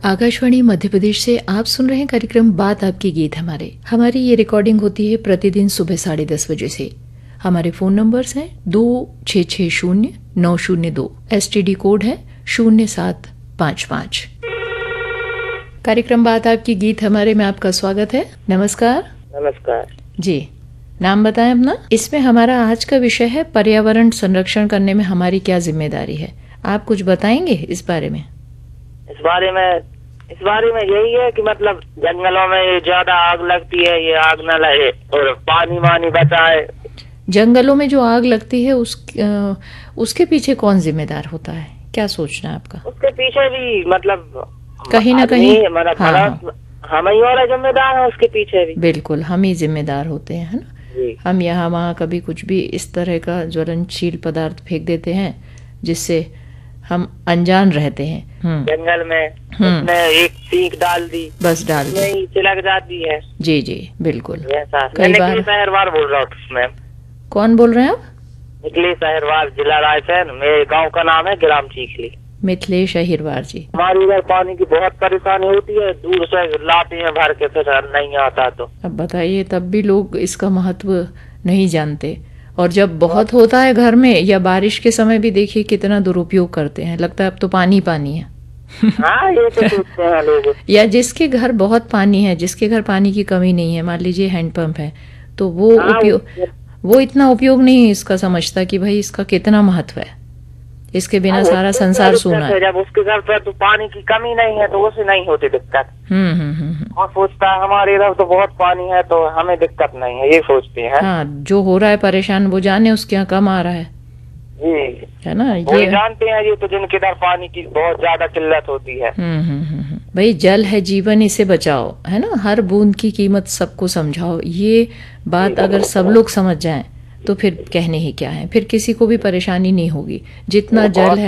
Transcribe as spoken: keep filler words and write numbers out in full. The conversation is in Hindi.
आकाशवाणी मध्य प्रदेश से आप सुन रहे हैं कार्यक्रम बात आपकी गीत हमारे। हमारी ये रिकॉर्डिंग होती है प्रतिदिन सुबह साढ़े दस बजे से। हमारे फोन नंबर्स हैं दो छः छः शून्य नौ शून्य दो, एस टी डी कोड है शून्य सात पाँच पाँच। कार्यक्रम बात आपकी गीत हमारे में आपका स्वागत है। नमस्कार। नमस्कार जी, नाम बताएं अपना। इसमें हमारा आज का विषय है पर्यावरण संरक्षण करने में हमारी क्या जिम्मेदारी है। आप कुछ बताएंगे इस बारे में? इस बारे में इस बारे में यही है कि मतलब जंगलों में ये ज्यादा आग लगती है, ये आग न लगे और पानी वानी बचाए। जंगलों में जो आग लगती है उस आ, उसके पीछे कौन जिम्मेदार होता है, क्या सोचना है आपका? उसके पीछे भी मतलब कहीं ना कहीं मतलब हाँ, हाँ। हम ही वाला जिम्मेदार है उसके पीछे भी। बिल्कुल, हम ही जिम्मेदार होते हैं, है ना। हम यहाँ वहाँ कभी कुछ भी इस तरह का ज्वलनशील पदार्थ फेंक देते हैं जिससे हम अनजान रहते हैं। जंगल में उसने एक सीख डाल दी, बस डाल दी, चिलक जाती है। जी जी बिल्कुल। कई बार सहरवार बोल रहा हूँ मैम। कौन बोल रहे हैं आप? मिथिलेश अहिरवार, जिला रायसेन। मेरे गांव का नाम है ग्राम चीखली। मिथिलेश अहिरवार जी। हमारी इधर पानी की बहुत परेशानी होती है, दूर से लाते हैं भर के, फिर नहीं आता। तो अब बताइए, तब भी लोग इसका महत्व नहीं जानते। और जब बहुत होता है घर में या बारिश के समय भी देखिए कितना दुरुपयोग करते हैं, लगता है अब तो पानी पानी है। हाँ, ये तो सोचते हैं लोग। या जिसके घर बहुत पानी है, जिसके घर पानी की कमी नहीं है, मान लीजिए हैंडपंप है, तो वो हाँ, उपयोग वो इतना उपयोग नहीं इसका समझता कि भाई इसका कितना महत्व है, इसके बिना हाँ, सारा संसार सूना है। जब उसके घर पर तो पानी की कमी नहीं है तो उसे नहीं होती दिक्कत। हम्म हम्म हम्म और सोचता है हमारे इधर तो बहुत पानी है तो हमें दिक्कत नहीं है, ये सोचते हैं। हाँ, जो हो रहा है परेशान वो जाने उसके यहाँ कम आ रहा है, जी है ना। ये जानते हैं ये तो जिनके इधर पानी की बहुत ज्यादा किल्लत होती है। हम्म हम्म हम्म भाई, जल है जीवन, इसे बचाओ, है ना। हर बूंद की कीमत सबको समझाओ। ये बात अगर सब लोग समझ जाएं तो फिर कहने ही क्या है, फिर किसी को भी परेशानी नहीं होगी। जितना जल है